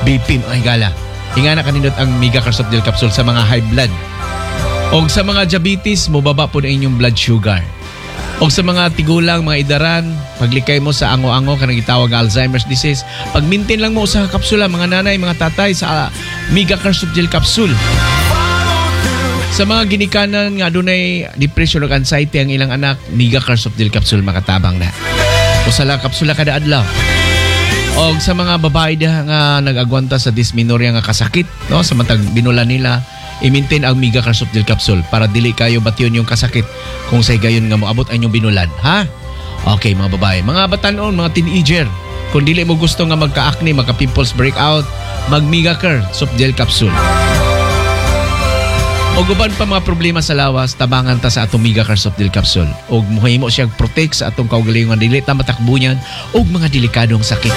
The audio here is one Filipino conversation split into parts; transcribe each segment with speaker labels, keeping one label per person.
Speaker 1: BP mga higala. Ingana kanindot ang Mega Carsopdil Capsule sa mga high blood. O sa mga diabetes, mobaba po na inyong blood sugar. O sa mga tigulang, mga idaran, paglikay mo sa ango-ango kanang gitawag nga Alzheimer's disease, pag-maintain lang mo sa kapsula, mga nanay, mga tatay, sa Mega Carsopdil Capsule. Sa mga ginikanan nga dunay depression o anxiety ang ilang anak, Mega Carsopdil Capsule makatabang na. O sa kapsula kada adlaw. O sa mga babae da nga nag-agwanta sa dysmenorrhea nga kasakit, no, sa matag binulan nila, i-maintain ang Mega Carsopdil Capsule para dili kayo bation yung kasakit kung sa gayon nga moabot ang inyong binulan, ha? Okay, mga babae, mga batanon, mga teenager, kung dili mo gusto nga magka-acne, magka-pimples breakout, mag Mega Carsopdil Capsule. O guban pa mga problema sa lawas, tabangan ta sa atong Mega Carsopdil Capsule. O muhimo siyang protect sa atong kaugalingon, dili ta matakbo niyan og mga delikadong sakit.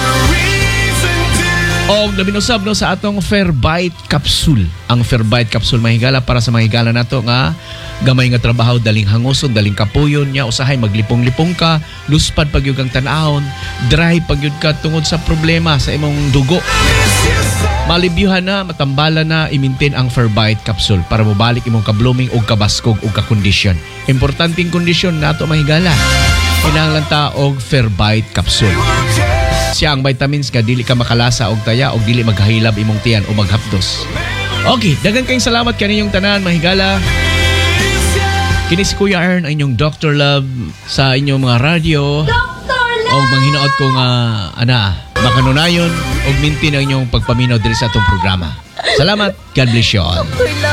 Speaker 1: O labinusab no sa atong Fairbite Capsule. Ang Fairbite Capsule mahigala para sa mahigala nato nga gamay nga trabaho, daling hanguson, daling kapuyon niya, usahay maglipong-lipong ka, luspad pag yung kang tanahon, dry pag yun ka tungod sa problema sa imong dugo. Malibyuhan na, matambala na, i-maintain ang Fairbite Capsule para mabalik imong ka-blooming o kabaskog o ka-kondisyon. Importanteng kondisyon nato mahigala. Kinahanglan ta og Fairbite Capsule. Siya ang vitamins nga dili ka makalasa og taya og dili maghahilab imong tiyan o maghapdos. Okay, daghang kayong salamat kaninyong tanan mahigala. Kini si Kuya Ern ang inyong Dr. Love sa inyong mga radyo.
Speaker 2: Dr. Love!
Speaker 1: O manghinaot ko nga makanunayon og mintin ang inyong pagpaminaw diri sa atong programa. Salamat. God bless you all.
Speaker 2: Dr. Love!